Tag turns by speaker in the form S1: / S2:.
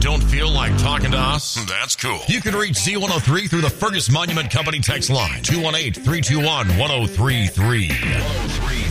S1: don't feel like talking to us? That's cool. You can reach Z103 through the Fergus Monument Company text line, 218-321-1033.